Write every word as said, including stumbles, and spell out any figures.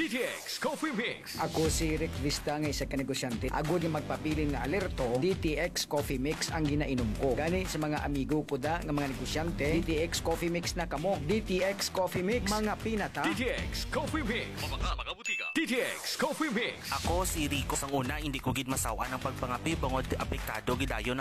D T X Coffee Mix. Ako si Rick Vista nga isa ka negosyante. Ako di magpapiling na alerto, D T X Coffee Mix ang ginainom ko. Gani sa mga amigo ko da nga mga negosyante, D T X Coffee Mix na kamo. D T X Coffee Mix, mga pinata. D T X Coffee Mix. Mga mga butika. D T X Coffee Mix. Ako si Rico. Sang una, hindi ko gid masawa ng pagpangapi bangod apektado gidayon